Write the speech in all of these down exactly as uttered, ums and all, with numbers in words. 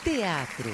Teatro.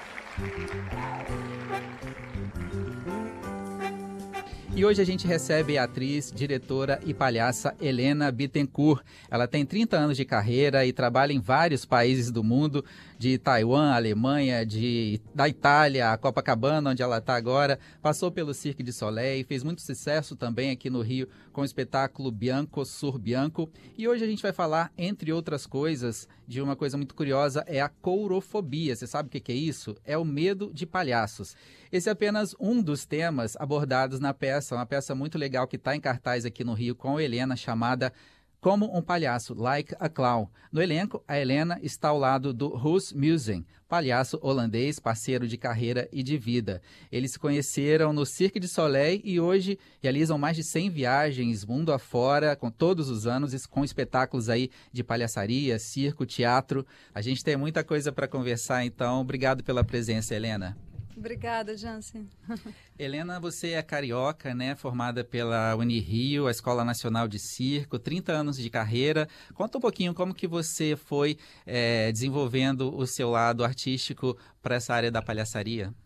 E hoje a gente recebe a atriz, diretora e palhaça Helena Bittencourt. Ela tem trinta anos de carreira e trabalha em vários países do mundo, de Taiwan, Alemanha, de, da Itália, a Copacabana, onde ela está agora. Passou pelo Cirque du Soleil, fez muito sucesso também aqui no Rio com o espetáculo Bianco sur Bianco. E hoje a gente vai falar, entre outras coisas, de uma coisa muito curiosa, é a courofobia. Você sabe o que é isso? É o medo de palhaços. Esse é apenas um dos temas abordados na peça, uma peça muito legal que está em cartaz aqui no Rio com a Helena, chamada Como um Palhaço, Like a Clown. No elenco, a Helena está ao lado do Roos Mussen, palhaço holandês, parceiro de carreira e de vida. Eles se conheceram no Cirque du Soleil e hoje realizam mais de cem viagens mundo afora, com todos os anos, com espetáculos aí de palhaçaria, circo, teatro. A gente tem muita coisa para conversar, então obrigado pela presença, Helena. Obrigada, Jansen. Helena, você é carioca, né? Formada pela Unirio, a Escola Nacional de Circo, trinta anos de carreira. Conta um pouquinho como que você foi é, desenvolvendo o seu lado artístico para essa área da palhaçaria.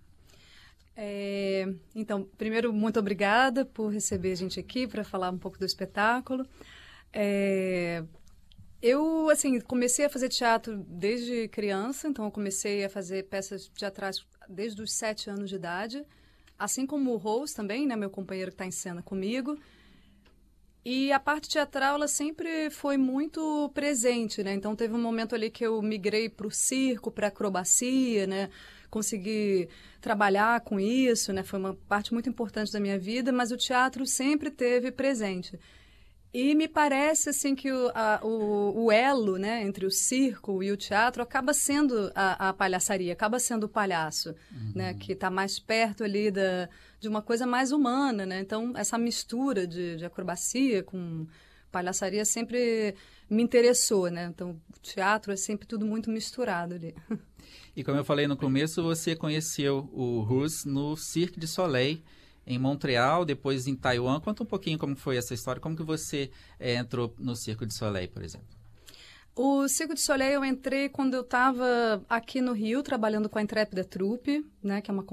É, então, primeiro, muito obrigada por receber a gente aqui para falar um pouco do espetáculo. É, eu, assim, comecei a fazer teatro desde criança, então eu comecei a fazer peças teatrais desde os sete anos de idade, assim como o Roos também, né, meu companheiro que está em cena comigo. E a parte teatral, ela sempre foi muito presente, né? Então, teve um momento ali que eu migrei para o circo, para a acrobacia, né? Consegui trabalhar com isso, né? Foi uma parte muito importante da minha vida, mas o teatro sempre teve presente. E me parece assim que o, a, o, o elo, né, entre o circo e o teatro acaba sendo a, a palhaçaria, acaba sendo o palhaço, uhum. né, que está mais perto ali da, de uma coisa mais humana, né? Então, essa mistura de, de acrobacia com palhaçaria sempre me interessou, né? Então, o teatro é sempre tudo muito misturado ali. E como eu falei no começo, você conheceu o Roos no Cirque du Soleil, em Montreal, depois em Taiwan. Conta um pouquinho como foi essa história, como que você é, entrou no Cirque du Soleil, por exemplo. O Cirque du Soleil eu entrei quando eu estava aqui no Rio, trabalhando com a Intrépida Troupe, né, que é uma